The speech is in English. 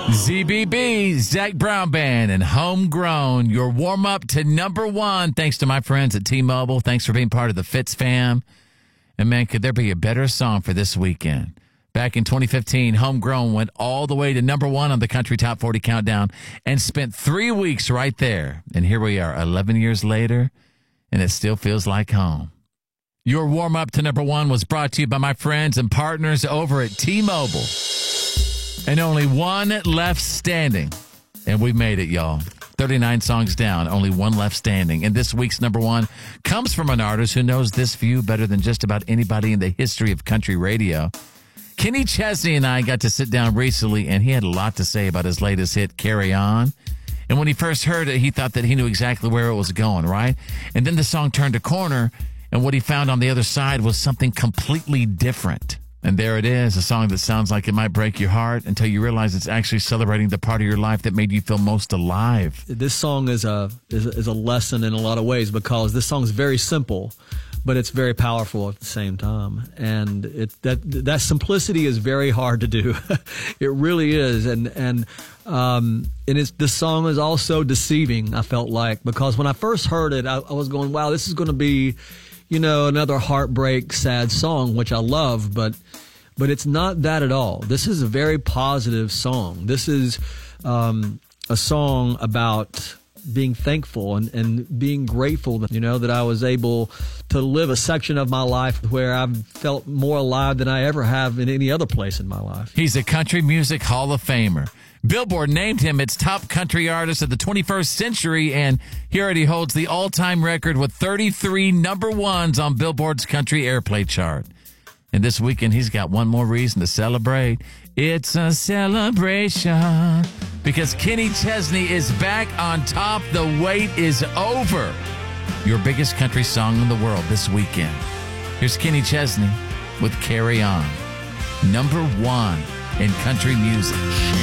ZBB, Zach Brown Band, and Homegrown, your warm-up to number one, thanks to my friends at T-Mobile. Thanks for being part of the Fitz fam. And, man, could there be a better song for this weekend? Back in 2015, Homegrown went all the way to number one on the Country Top 40 Countdown and spent 3 weeks right there. And here we are, 11 years later, and it still feels like home. Your warm-up to number one was brought to you by my friends and partners over at T-Mobile. And only one left standing. And we made it, y'all. 39 songs down, only one left standing. And this week's number one comes from an artist who knows this view better than just about anybody in the history of country radio. Kenny Chesney and I got to sit down recently, and he had a lot to say about his latest hit, Carry On. And when he first heard it, he thought that he knew exactly where it was going, right? And then the song turned a corner, and what he found on the other side was something completely different. And there it is, a song that sounds like it might break your heart until you realize it's actually celebrating the part of your life that made you feel most alive. This song is a lesson in a lot of ways, because this song is very simple, but it's very powerful at the same time. And that simplicity is very hard to do. It really is. And this song is also deceiving, I felt like, because when I first heard it, I was going, wow, this is going to be, another heartbreak, sad song, which I love, but it's not that at all. This is a very positive song. This is a song about being thankful and being grateful, that I was able to live a section of my life where I've felt more alive than I ever have in any other place in my life. He's a country music Hall of Famer. Billboard named him its top country artist of the 21st century, and he already holds the all-time record with 33 number ones on Billboard's country airplay chart. And this weekend, he's got one more reason to celebrate. It's a celebration because Kenny Chesney is back on top. The wait is over. Your biggest country song in the world this weekend. Here's Kenny Chesney with Carry On. Number one in country music.